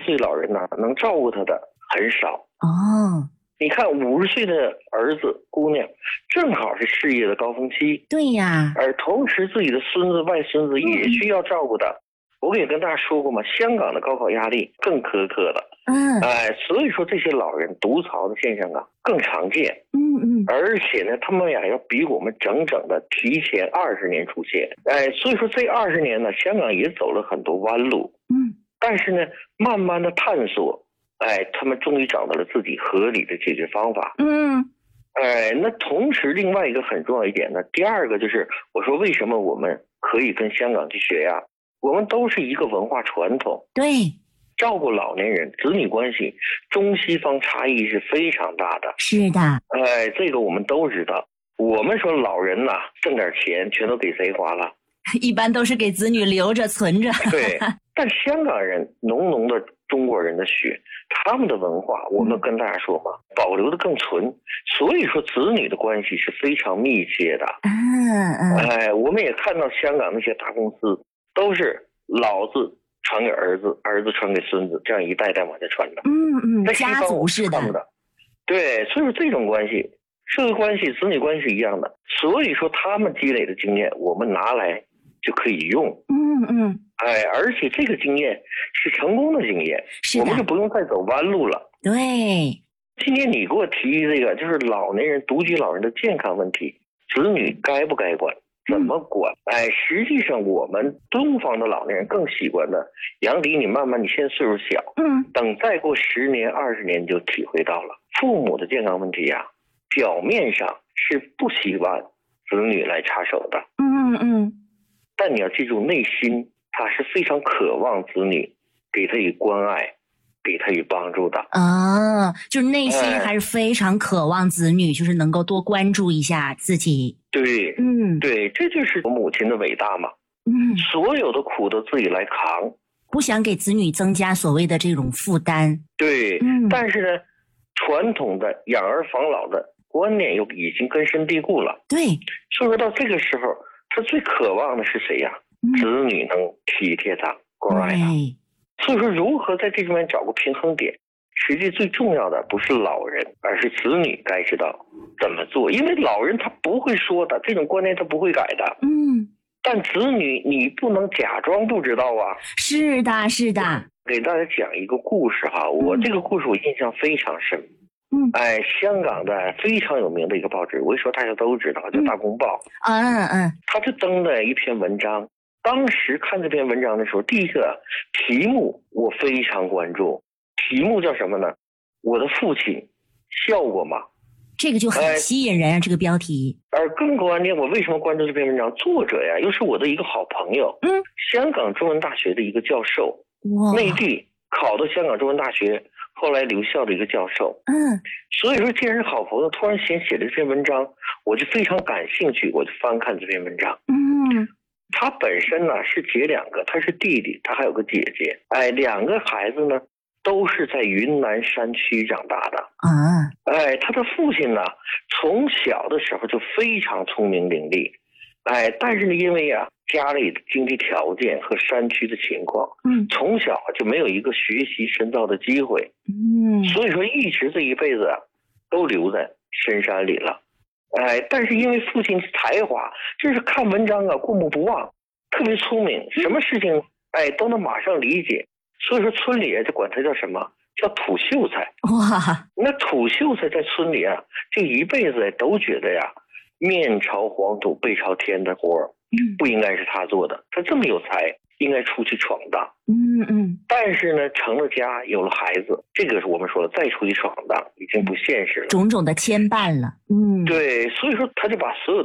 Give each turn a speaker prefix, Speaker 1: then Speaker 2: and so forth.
Speaker 1: 岁老人呢，能照顾他的很少。
Speaker 2: 哦，
Speaker 1: 你看50岁的儿子姑娘，正好是事业的高峰期，
Speaker 2: 对呀，
Speaker 1: 而同时自己的孙子外孙子也需要照顾的。我也跟大家说过嘛，香港的高考压力更苛刻了。所以说这些老人独巢的现象啊更常见。而且呢，他们呀要比我们整整的提前20年出现。所以说这20年呢，香港也走了很多弯路。但是呢，慢慢的探索，他们终于找到了自己合理的解决方法。那同时另外一个很重要一点呢，第二个就是我说为什么我们可以跟香港去学呀？我们都是一个文化传统。
Speaker 2: 对，
Speaker 1: 照顾老年人子女关系中西方差异是非常大的。
Speaker 2: 是的，
Speaker 1: 这个我们都知道。我们说老人呐，挣点钱全都给谁花了？
Speaker 2: 一般都是给子女留着存着。
Speaker 1: 对，但香港人浓浓的中国人的血，他们的文化我们跟大家说嘛，保留的更纯，所以说子女的关系是非常密切的。我们也看到香港那些大公司都是老子传给儿子，儿子传给孙子，这样一代代往下传的。
Speaker 2: 家族式的。
Speaker 1: 对，所以说这种关系，社会关系、子女关系是一样的。所以说他们积累的经验，我们拿来就可以用。而且这个经验是成功的经验，我们就不用再走弯路了。
Speaker 2: 对，
Speaker 1: 今天你给我提这个，就是老年人、独居老人的健康问题，子女该不该管？怎么管？实际上我们东方的老年人更习惯的，杨迪，你慢慢，你现在岁数小，等再过10年、20年，你就体会到了父母的健康问题呀。表面上是不希望子女来插手的，但你要记住，内心他是非常渴望子女给他以关爱，给他以帮助的。
Speaker 2: 就是内心还是非常渴望子女就是能够多关注一下自己。
Speaker 1: 对，对，这就是母亲的伟大嘛。所有的苦都自己来扛，
Speaker 2: 不想给子女增加所谓的这种负担。
Speaker 1: 对，但是呢，传统的养儿防老的观念又已经根深蒂固了。
Speaker 2: 对，
Speaker 1: 所以说到这个时候，他最渴望的是谁呀？子女能体贴他、关爱他。所以说，如何在这中间找个平衡点，实际最重要的不是老人，而是子女该知道怎么做。因为老人他不会说的，这种观念他不会改的。但子女你不能假装不知道啊。
Speaker 2: 是的，是的。
Speaker 1: 给大家讲一个故事哈，我这个故事我印象非常深。香港的非常有名的一个报纸，我一说大家都知道，叫《大公报》。他就登了一篇文章。当时看这篇文章的时候，第一个题目我非常关注，题目叫什么呢？我的父亲笑过吗？
Speaker 2: 这个就很吸引人啊，这个标题。
Speaker 1: 而更关键，我为什么关注这篇文章？作者呀，又是我的一个好朋友，香港中文大学的一个教授，内地考到香港中文大学，后来留校的一个教授。所以说既然是好朋友，突然写了这篇文章，我就非常感兴趣，我就翻看这篇文章。他本身呢是姐2个，他是弟弟，他还有个姐姐。2个孩子呢都是在云南山区长大的。他的父亲呢从小的时候就非常聪明伶俐。但是呢因为家里的经济条件和山区的情况，从小就没有一个学习深造的机会。所以说一直这一辈子都留在深山里了。但是因为父亲才华，就是看文章过目不忘，特别聪明，什么事情都能马上理解。所以说村里就管他叫什么，叫土秀才。那土秀才在村里这一辈子都觉得面朝黄土背朝天的活不应该是他做的，他这么有才，应该出去闯荡。但是呢成了家，有了孩子，这个是我们说的再出去闯荡已经不现实了，
Speaker 2: 种种的牵绊了。
Speaker 1: 对，所以说他就把所有